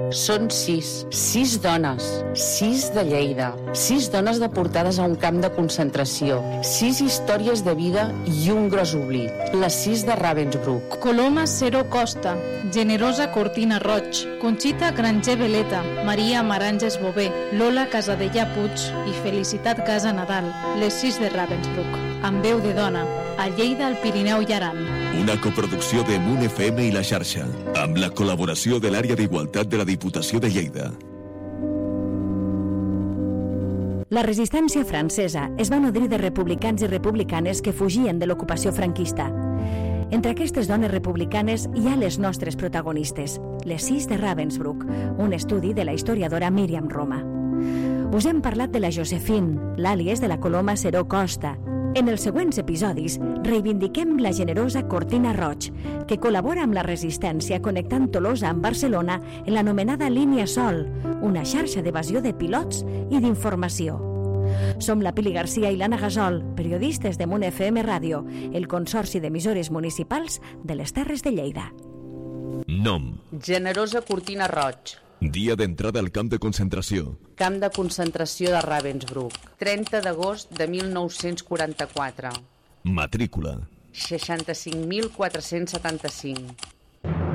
Són 6 dones, 6 de Lleida, 6 dones deportades a un camp de concentració, 6 històries de vida i un gros oblit, les 6 de Ravensbrück. Coloma Cero Costa, Generosa Cortina Roig, Conxita Granger Veleta, Maria Maranges Bové, Lola Casadellà Puig i Felicitat Casa Nadal, les 6 de Ravensbrück, amb veu de dona, a Lleida, al Pirineu i Aran. Una coproducció de Munt FM i La Xarxa, amb la col·laboració de l'Àrea d'Igualtat de la Diputació de Lleida. La resistència francesa es va nodrir de republicans i republicanes que fugien de l'ocupació franquista. Entre aquestes dones republicanes hi ha les nostres protagonistes, les 6 de Ravensbrück, un estudi de la historiadora Míriam Roma. Us hem parlat de la Josephine, l'àlies de la Coloma Cero Costa. En els següents episodis reivindiquem la generosa Cortina Roig, que col·labora amb la resistència connectant Tolosa amb Barcelona en l'anomenada Línia Sol, una xarxa d'evasió de pilots i d'informació. Som la Pili Garcia i l'Anna Gasol, periodistes de Munt FM Ràdio, el Consorci d'Emissores Municipals de les Terres de Lleida. Nom: Generosa Cortina Roig. Dia d'entrada al camp de concentració. Camp de concentració de Ravensbrück, 30 d'agost de 1944. Matrícula: 65.475.